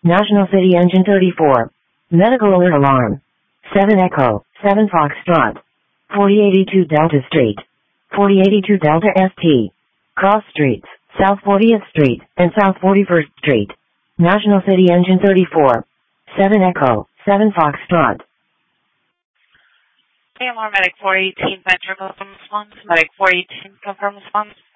National City Engine 34. Medical alert alarm. 7 Echo, 7 Foxtrot. 4082 Delta Street. 4082 Delta ST. Cross Streets, South 40th Street, and South 41st Street. National City Engine 34. 7 Echo, 7 Foxtrot. AMR Medic 418, Metro confirm response. Medic 418, confirm response.